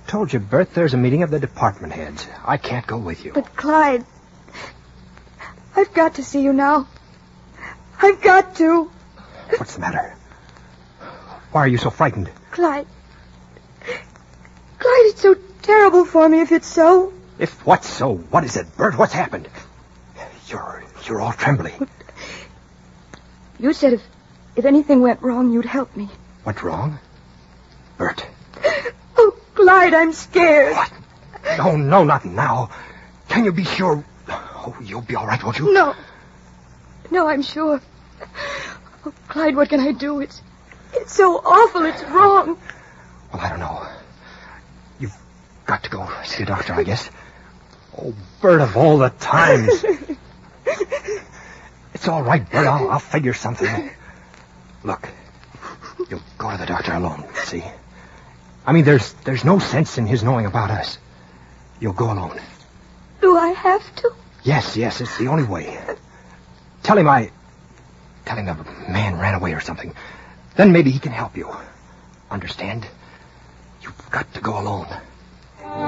told you, Bert, there's a meeting of the department heads. I can't go with you. But, Clyde, I've got to see you now. I've got to. What's the matter? Why are you so frightened? Clyde, it's so terrible for me if it's so. If what's so? What is it, Bert? What's happened? You're all trembling. You said if anything went wrong, you'd help me. What's wrong? Bert. Oh, Clyde, I'm scared. What? No, not now. Can you be sure? Oh, you'll be all right, won't you? No, I'm sure. Oh, Clyde, what can I do? It's so awful. It's wrong. Well, I don't know. You've got to go see a doctor, I guess. Oh, Bert, of all the times. It's all right, Bert. I'll figure something. Look, you'll go to the doctor alone, see? I mean, there's no sense in his knowing about us. You'll go alone. Do I have to? Yes, it's the only way. Tell him a man ran away or something. Then maybe he can help you. Understand? You've got to go alone.